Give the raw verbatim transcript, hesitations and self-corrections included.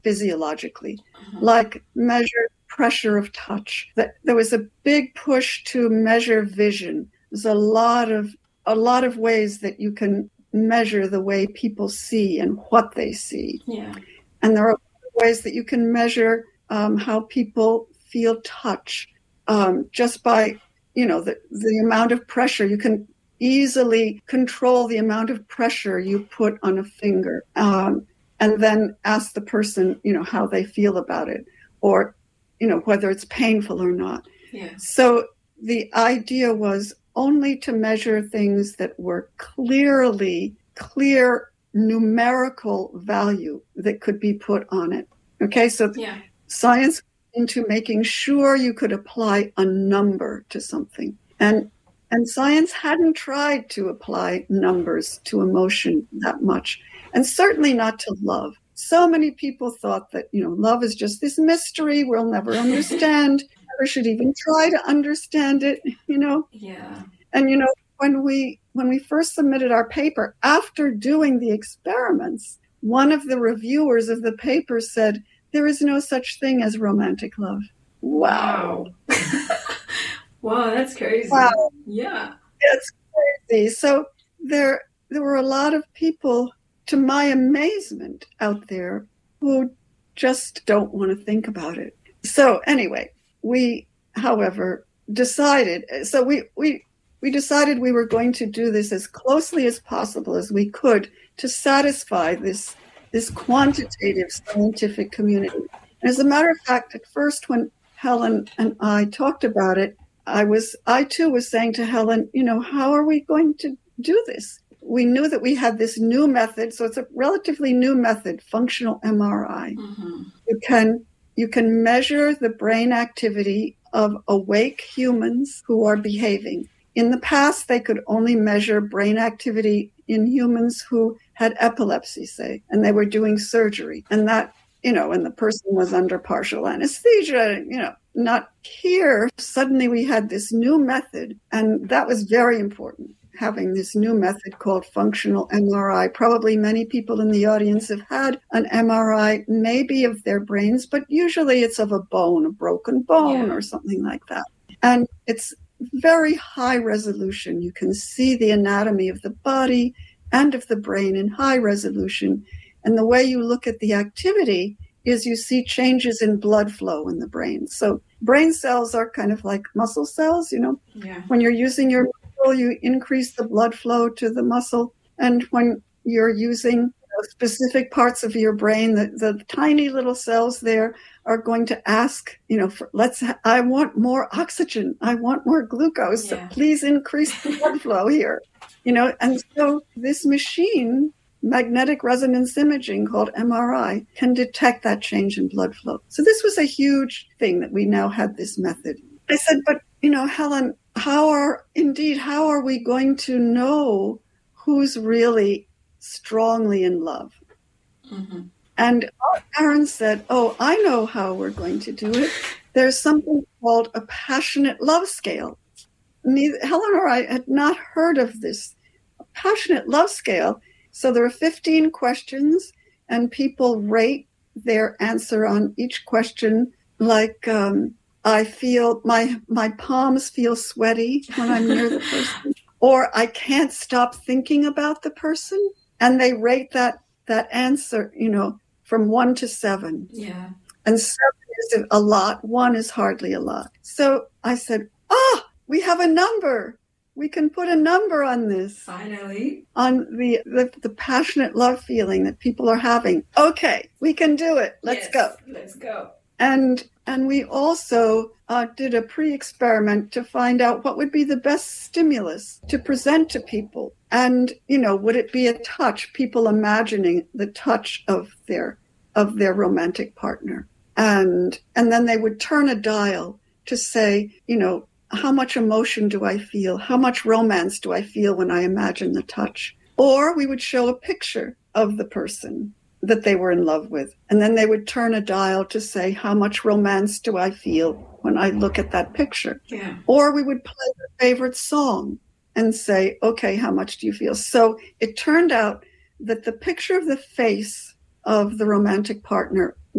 physiologically, uh-huh. like measure pressure of touch. That there was a big push to measure vision. There's a lot of a lot of ways that you can measure the way people see and what they see. Yeah. And there are ways that you can measure um, how people feel touch um, just by, you know, the, the amount of pressure. You can easily control the amount of pressure you put on a finger um, and then ask the person, you know, how they feel about it or, you know, whether it's painful or not. Yeah. So the idea was only to measure things that were clearly, clear numerical value that could be put on it. Okay, so yeah. science into making sure you could apply a number to something. And and science hadn't tried to apply numbers to emotion that much, and certainly not to love. So many people thought that, you know, love is just this mystery we'll never understand. Never should even try to understand it, you know. Yeah. And, you know, when we when we first submitted our paper, after doing the experiments, one of the reviewers of the paper said, there is no such thing as romantic love. Wow. Wow, wow that's crazy. Wow. Yeah. It's crazy. So there there were a lot of people, to my amazement, out there who just don't want to think about it. So anyway, we, however, decided, so we, we, we decided we were going to do this as closely as possible as we could to satisfy this, this quantitative scientific community. And as a matter of fact, at first when Helen and I talked about it, I was, I too was saying to Helen, you know, how are we going to do this? We knew that we had this new method, so it's a relatively new method, functional M R I. Mm-hmm. You can you can measure the brain activity of awake humans who are behaving. In the past, they could only measure brain activity in humans who had epilepsy, say, and they were doing surgery. And that, you know, and the person was under partial anesthesia, you know, not here. Suddenly we had this new method, and that was very important. Having this new method called functional M R I. Probably many people in the audience have had an M R I, maybe of their brains, but usually it's of a bone, a broken bone yeah. or something like that. And it's very high resolution. You can see the anatomy of the body and of the brain in high resolution. And the way you look at the activity is you see changes in blood flow in the brain. So brain cells are kind of like muscle cells, you know, yeah. when you're using your you increase the blood flow to the muscle. And when you're using specific parts of your brain, the, the tiny little cells there are going to ask, you know, for, let's, I want more oxygen. I want more glucose. Yeah. So please increase the blood flow here. You know, and so this machine, magnetic resonance imaging called M R I, can detect that change in blood flow. So this was a huge thing that we now had this method. I said, but, you know, Helen, how are, indeed, how are we going to know who's really strongly in love? Mm-hmm. And Aaron said, oh, I know how we're going to do it. There's something called a passionate love scale. Neither, Helen or I had not heard of this a passionate love scale. So there are fifteen questions, and people rate their answer on each question like, um, I feel my my palms feel sweaty when I'm near the person, or I can't stop thinking about the person. And they rate that that answer, you know, from one to seven. Yeah. And seven is a lot. One is hardly a lot. So I said, ah, we have a number. We can put a number on this. Finally. On the, the, the passionate love feeling that people are having. Okay, we can do it. Let's yes, go. Let's go. And and we also uh, did a pre-experiment to find out what would be the best stimulus to present to people. And, you know, would it be a touch, people imagining the touch of their of their romantic partner. And and then they would turn a dial to say, you know, how much emotion do I feel? How much romance do I feel when I imagine the touch? Or we would show a picture of the person that they were in love with. And then they would turn a dial to say, how much romance do I feel when I look at that picture? Yeah. Or we would play their favorite song and say, okay, how much do you feel? So it turned out that the picture of the face of the romantic partner